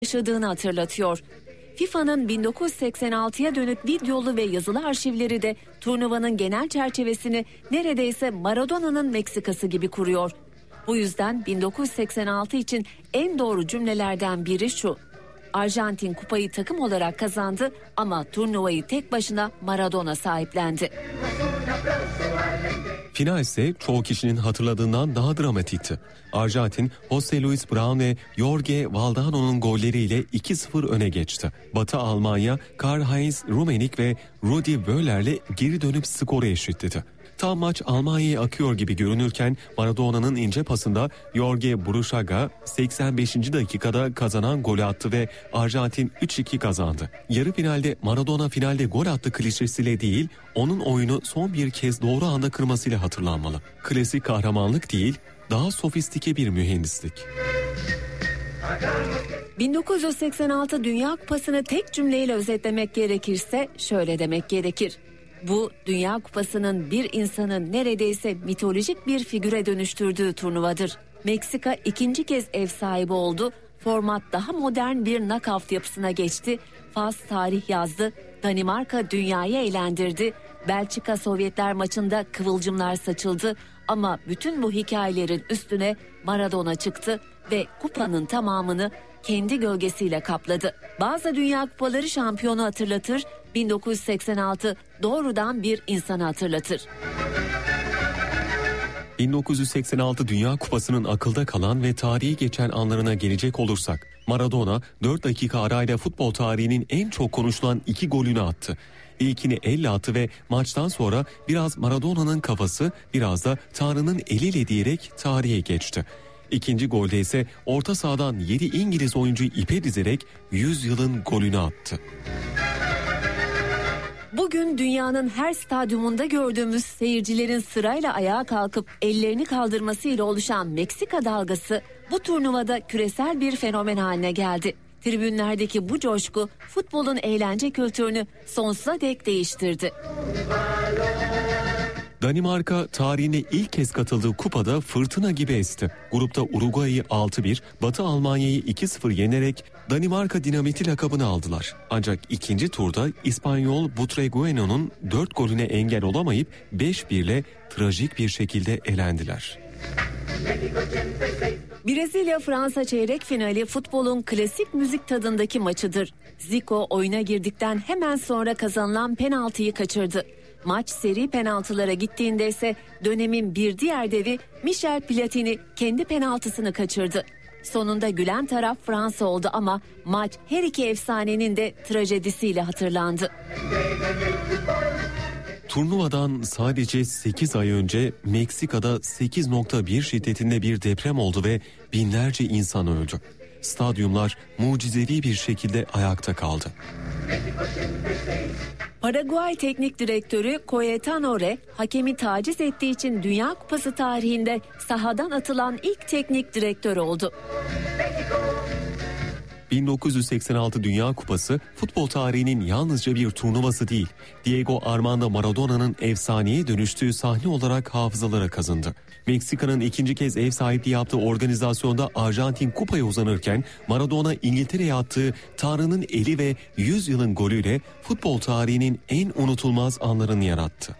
yaşadığını hatırlatıyor. FIFA'nın 1986'ya dönük videolu ve yazılı arşivleri de turnuvanın genel çerçevesini neredeyse Maradona'nın Meksikası gibi kuruyor. Bu yüzden 1986 için en doğru cümlelerden biri şu: Arjantin kupayı takım olarak kazandı ama turnuvayı tek başına Maradona sahiplendi. Final ise çoğu kişinin hatırladığından daha dramatikti. Arjantin, José Luis Brown ve Jorge Valdano'nun golleriyle 2-0 öne geçti. Batı Almanya, Karl-Heinz Rummenigge ve Rudi Völler'le geri dönüp skoru eşitledi. Tam maç Almanya'ya akıyor gibi görünürken Maradona'nın ince pasında Jorge Bruchaga 85. dakikada kazanan golü attı ve Arjantin 3-2 kazandı. Yarı finalde Maradona finalde gol attı klişesiyle değil, onun oyunu son bir kez doğru anda kırmasıyla hatırlanmalı. Klasik kahramanlık değil, daha sofistike bir mühendislik. 1986 Dünya Kupası'nı tek cümleyle özetlemek gerekirse şöyle demek gerekir: bu Dünya Kupası'nın bir insanın neredeyse mitolojik bir figüre dönüştürdüğü turnuvadır. Meksika ikinci kez ev sahibi oldu. Format daha modern bir knockout yapısına geçti. Fas tarih yazdı. Danimarka dünyayı eğlendirdi. Belçika Sovyetler maçında kıvılcımlar saçıldı. Ama bütün bu hikayelerin üstüne Maradona çıktı ve kupanın tamamını kendi gölgesiyle kapladı. Bazı Dünya Kupaları şampiyonu hatırlatır, 1986 doğrudan bir insanı hatırlatır. 1986 Dünya Kupası'nın akılda kalan ve tarihi geçen anlarına gelecek olursak, Maradona 4 dakika arayla futbol tarihinin en çok konuşulan 2 golünü attı. İlkini elle attı ve maçtan sonra biraz Maradona'nın kafası, biraz da Tanrı'nın eliyle diyerek tarihe geçti. İkinci golde ise orta sahadan 7 İngiliz oyuncuyu ipe dizerek 100 yılın golünü attı. Bugün dünyanın her stadyumunda gördüğümüz seyircilerin sırayla ayağa kalkıp ellerini kaldırmasıyla oluşan Meksika dalgası bu turnuvada küresel bir fenomen haline geldi. Tribünlerdeki bu coşku futbolun eğlence kültürünü sonsuza dek değiştirdi. Danimarka tarihine ilk kez katıldığı kupada fırtına gibi esti. Grupta Uruguay'ı 6-1, Batı Almanya'yı 2-0 yenerek Danimarka dinamiti lakabını aldılar. Ancak ikinci turda İspanyol Butragueño'nun 4 golüne engel olamayıp 5-1 ile trajik bir şekilde elendiler. Brezilya-Fransa çeyrek finali futbolun klasik müzik tadındaki maçıdır. Zico oyuna girdikten hemen sonra kazanılan penaltıyı kaçırdı. Maç seri penaltılara gittiğinde ise dönemin bir diğer devi Michel Platini kendi penaltısını kaçırdı. Sonunda gülen taraf Fransa oldu ama maç her iki efsanenin de trajedisiyle hatırlandı. Turnuvadan sadece 8 ay önce Meksika'da 8.1 şiddetinde bir deprem oldu ve binlerce insan öldü. Stadyumlar mucizevi bir şekilde ayakta kaldı. Paraguay Teknik Direktörü Cayetano Re, hakemi taciz ettiği için Dünya Kupası tarihinde sahadan atılan ilk teknik direktör oldu. 1986 Dünya Kupası futbol tarihinin yalnızca bir turnuvası değil, Diego Armando Maradona'nın efsaneye dönüştüğü sahne olarak hafızalara kazındı. Meksika'nın ikinci kez ev sahipliği yaptığı organizasyonda Arjantin kupaya uzanırken Maradona İngiltere'ye attığı Tanrı'nın eli ve 100 yılın golüyle futbol tarihinin en unutulmaz anlarını yarattı.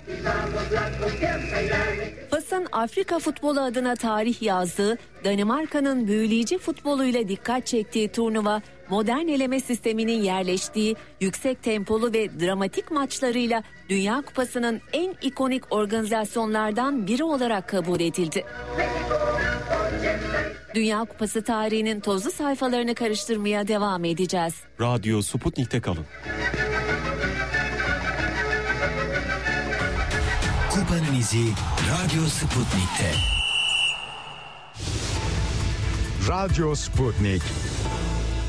Fas'ın Afrika futbolu adına tarih yazdığı, Danimarka'nın büyüleyici futboluyla dikkat çektiği turnuva, modern eleme sisteminin yerleştiği yüksek tempolu ve dramatik maçlarıyla Dünya Kupası'nın en ikonik organizasyonlardan biri olarak kabul edildi. Dünya Kupası tarihinin tozlu sayfalarını karıştırmaya devam edeceğiz. Radyo Sputnik'te kalın. Kupanın izi Radyo Sputnik'te. Radyo Sputnik.